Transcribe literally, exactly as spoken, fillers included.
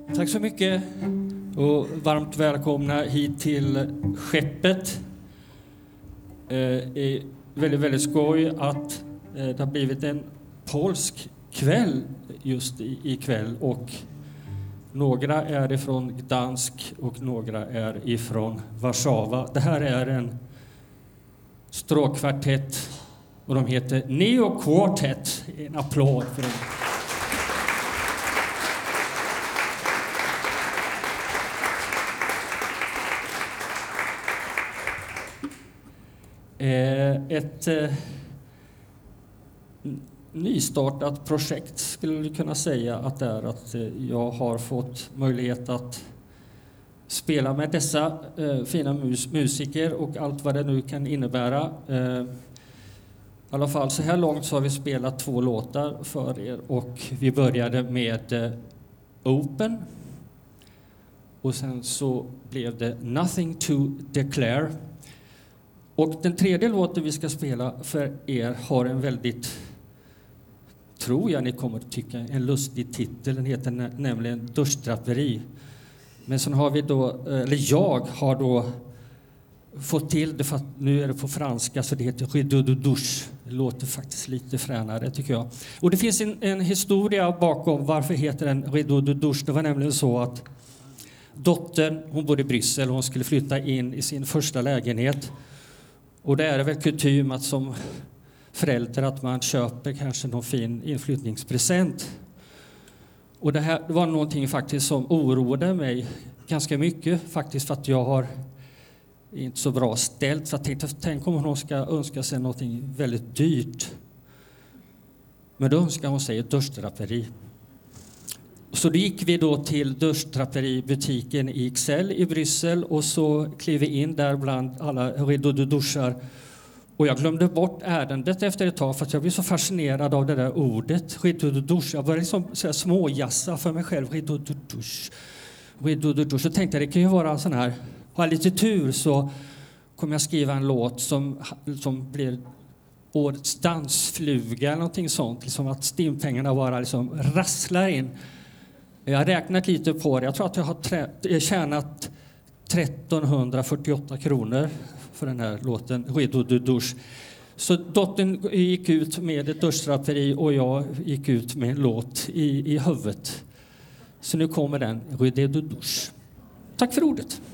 Tack så mycket och varmt välkomna hit till Skeppet. Det är väldigt, väldigt skoj att det har blivit en polsk kväll just ikväll och några är ifrån Gdansk och några är ifrån Warszawa. Det här är en stråkkvartett och de heter Neo Quartet. En applåd för dem. Ett eh, nystartat projekt skulle vi kunna säga att det är att eh, jag har fått möjlighet att spela med dessa eh, fina mus- musiker och allt vad det nu kan innebära. Eh, I alla fall så här långt så har vi spelat två låtar för er och vi började med eh, Open och sen så blev det Nothing to Declare. Och den tredje låten vi ska spela för er har en väldigt, tror jag ni kommer att tycka, en lustig titel. Den heter nä- nämligen Duschdraperi. Men sen har vi då, eller jag har då fått till det, för att nu är det på franska så det heter Rideau de douche. Det låter faktiskt lite fränare tycker jag. Och det finns en, en historia bakom varför heter den Rideau de douche. Det var nämligen så att dottern, hon bodde i Bryssel och hon skulle flytta in i sin första lägenhet. Och det är väl kutym att som förälder att man köper kanske någon fin inflyttningspresent. Och det här var någonting faktiskt som oroade mig ganska mycket faktiskt för att jag har inte så bra ställt. Så jag tänkte, tänk om hon ska önska sig någonting väldigt dyrt. Men då önskar hon sig ett duschdraperi. Så då gick vi då till duschdrapeributiken i Excel i Bryssel och så klev vi in där bland alla Rideau de douchar. Och jag glömde bort ärendet efter ett tag för att jag blev så fascinerad av det där ordet Rideau de douche. Jag började liksom så här småjassa för mig själv. Rideau de douche. Rideau de douche. Så tänkte jag det kan ju vara en sån här, har jag lite tur så kommer jag skriva en låt som, som blir årets dansfluga eller någonting sånt. Liksom att stimpengarna bara liksom rasslar in. Jag har räknat lite på det. Jag tror att jag har trä- tjänat tretton fyrtioåtta kronor för den här låten Rideau de douche. Så dottern gick ut med ett duschdraperi och jag gick ut med en låt i, i huvudet. Så nu kommer den, Rideau de douche. Tack för ordet.